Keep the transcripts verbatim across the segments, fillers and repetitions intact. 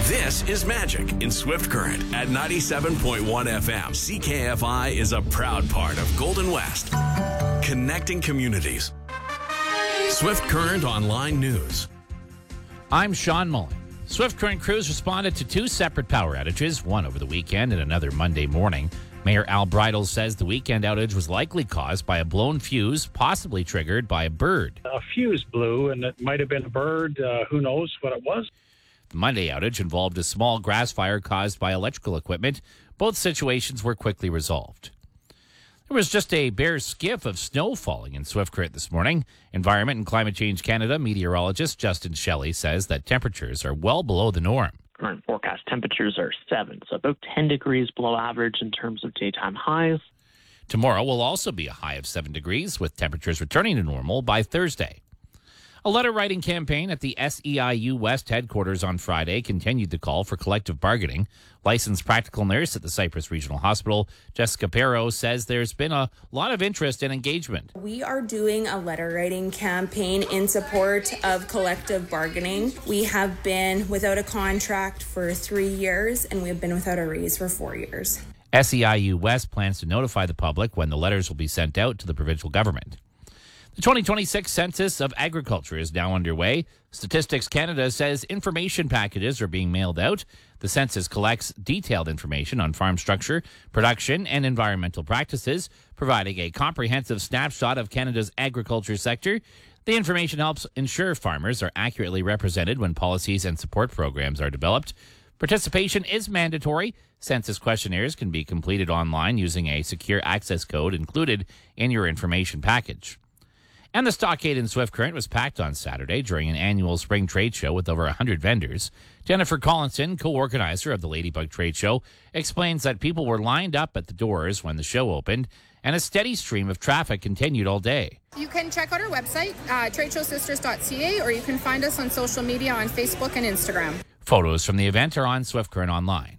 This is Magic in Swift Current at ninety-seven point one F M. C K F I is a proud part of Golden West, connecting communities. Swift Current Online News. I'm Sean Mullen. Swift Current crews responded to two separate power outages, one over the weekend and another Monday morning. Mayor Al Bridle says the weekend outage was likely caused by a blown fuse, possibly triggered by a bird. A fuse blew, and it might have been a bird. Uh, who knows what it was? The Monday outage involved a small grass fire caused by electrical equipment. Both situations were quickly resolved. There was just a bare skiff of snow falling in Swift Current this morning. Environment and Climate Change Canada meteorologist Justin Shelley says that temperatures are well below the norm. Current forecast temperatures are seven, so about ten degrees below average in terms of daytime highs. Tomorrow will also be a high of seven degrees, with temperatures returning to normal by Thursday. A letter-writing campaign at the S E I U West headquarters on Friday continued the call for collective bargaining. Licensed practical nurse at the Cypress Regional Hospital, Jessica Perro, says there's been a lot of interest and engagement. We are doing a letter-writing campaign in support of collective bargaining. We have been without a contract for three years, and we have been without a raise for four years. S E I U West plans to notify the public when the letters will be sent out to the provincial government. The twenty twenty-six Census of Agriculture is now underway. Statistics Canada says information packages are being mailed out. The census collects detailed information on farm structure, production, and environmental practices, providing a comprehensive snapshot of Canada's agriculture sector. The information helps ensure farmers are accurately represented when policies and support programs are developed. Participation is mandatory. Census questionnaires can be completed online using a secure access code included in your information package. And the Stockade in Swift Current was packed on Saturday during an annual spring trade show with over one hundred vendors. Jennifer Collinson, co-organizer of the Ladybug Trade Show, explains that people were lined up at the doors when the show opened, and a steady stream of traffic continued all day. You can check out our website, uh, trade show sisters dot c a, or you can find us on social media on Facebook and Instagram. Photos from the event are on Swift Current Online.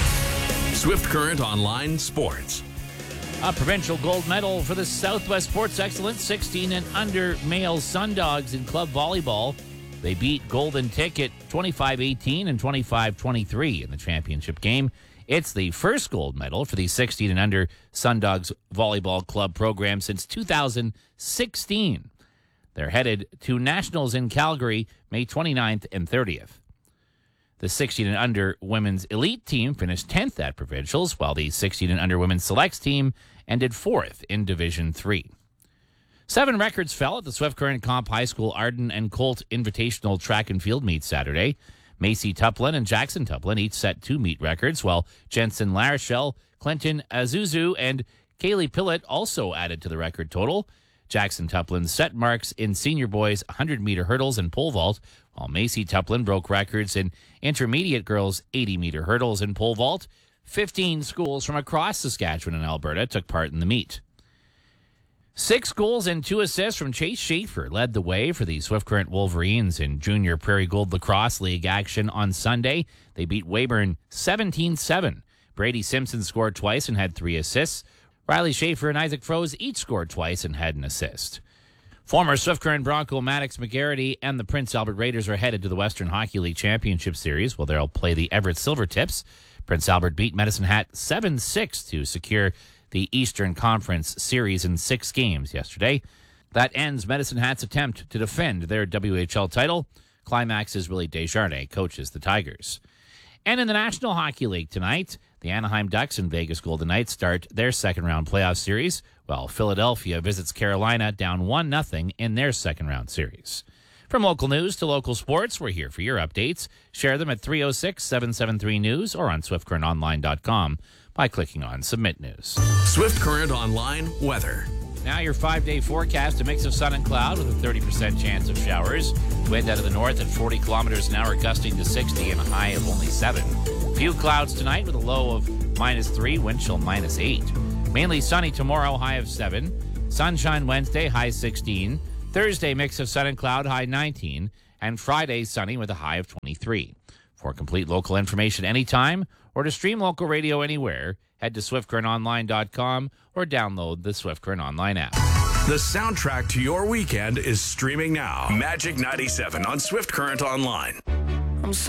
Swift Current Online Sports. A provincial gold medal for the Southwest Sports Excellence sixteen and under male Sundogs in club volleyball. They beat Golden Ticket twenty-five eighteen and twenty-five twenty-three in the championship game. It's the first gold medal for the sixteen and under Sundogs volleyball club program since two thousand sixteen. They're headed to Nationals in Calgary May twenty-ninth and thirtieth. The sixteen and under women's elite team finished tenth at provincials, while the sixteen and under women's selects team ended fourth in Division three. Seven records fell at the Swift Current Comp High School Arden and Colt Invitational Track and Field meet Saturday. Macy Tuplin and Jackson Tuplin each set two meet records, while Jensen Larachelle, Clinton Azuzu, and Kaylee Pillett also added to the record total. Jackson Tuplin set marks in senior boys one hundred meter hurdles and pole vault, while Macy Tuplin broke records in intermediate girls eighty meter hurdles and pole vault. fifteen schools from across Saskatchewan and Alberta took part in the meet. Six goals and two assists from Chase Schaefer led the way for the Swift Current Wolverines in Junior Prairie Gold Lacrosse League action on Sunday. They beat Weyburn seventeen seven. Brady Simpson scored twice and had three assists. Riley Schaefer and Isaac Froese each scored twice and had an assist. Former Swift Current Bronco Maddox McGarity and the Prince Albert Raiders are headed to the Western Hockey League Championship Series, where they'll play the Everett Silvertips. Prince Albert beat Medicine Hat seven six to secure the Eastern Conference Series in six games yesterday. That ends Medicine Hat's attempt to defend their W H L title. Climax's Willie Desjardins coaches the Tigers. And in the National Hockey League tonight, the Anaheim Ducks and Vegas Golden Knights start their second-round playoff series, while Philadelphia visits Carolina down one nothing in their second-round series. From local news to local sports, we're here for your updates. Share them at three oh six, seven seven three news or on swift current online dot com by clicking on Submit News. Swift Current Online Weather. Now your five-day forecast, a mix of sun and cloud with a thirty percent chance of showers. Wind out of the north at forty kilometers an hour, gusting to sixty and a high of only seven. Few clouds tonight with a low of minus three, wind chill minus eight. Mainly sunny tomorrow, high of seven. Sunshine Wednesday, high sixteen. Thursday, mix of sun and cloud, high nineteen. And Friday, sunny with a high of twenty-three. For complete local information anytime or to stream local radio anywhere, head to swift current online dot com or download the Swift Current Online app. The soundtrack to your weekend is streaming now. Magic ninety-seven on Swift Current Online.